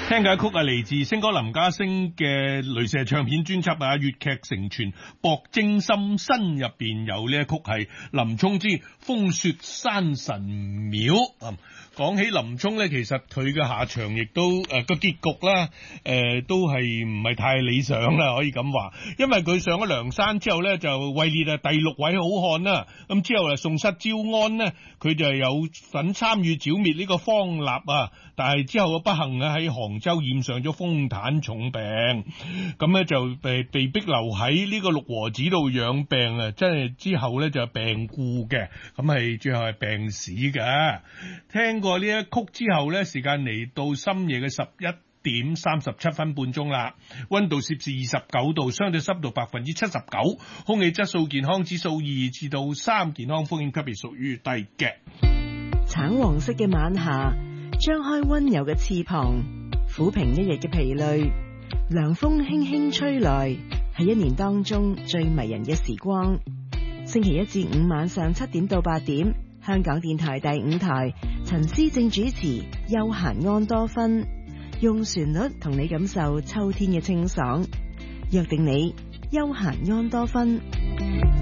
聽嘅曲係嚟自星哥林家聲嘅雷射唱片專輯啊，粵劇成傳博精深新入邊有呢一曲係林沖之風雪山神廟。講起林沖咧，其實佢嘅下場亦都個結局啦，都係唔係太理想啦，可以咁話。因為佢上咗梁山之後咧，就位列第6位好漢啦。咁之後宋室招安呢，佢就有份參與剿滅呢個方臘啊，但係之後嘅不幸啊，喺杭州染上咗風癱重病，咁咧就被逼留喺呢個六和寺度養病啊，即係之後咧就病故嘅，咁係最後係病死嘅。聽過呢一曲之後咧，時間嚟到深夜嘅11:37半鐘啦，溫度攝氏29度，相對濕度79%，空氣質素健康指數2至到3，健康風險級別屬於低嘅。 橙黃色嘅晚霞，張開溫柔嘅翅膀，撫平一日嘅疲累。涼風輕輕吹來，係一年當中最迷人嘅時光。星期1至5晚上7點到8點，香港電台第5台，陳思正主持休閒安多芬，用旋律同你感受秋天嘅清爽。約定你休閒安多芬。